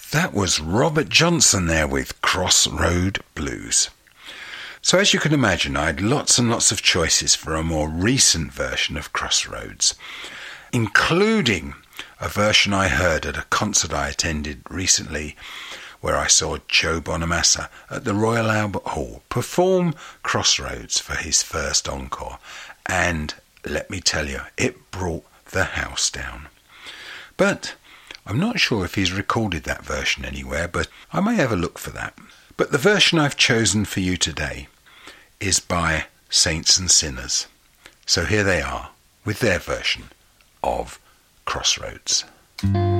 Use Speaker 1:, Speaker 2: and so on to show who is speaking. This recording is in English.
Speaker 1: That was Robert Johnson there with Crossroad Blues. So as you can imagine, I had lots and lots of choices for a more recent version of Crossroads, including a version I heard at a concert I attended recently where I saw Joe Bonamassa at the Royal Albert Hall perform Crossroads for his first encore. And let me tell you, it brought the house down. But I'm not sure if he's recorded that version anywhere, but I may have a look for that. But the version I've chosen for you today is by Saints and Sinners. So here they are with their version of Crossroads.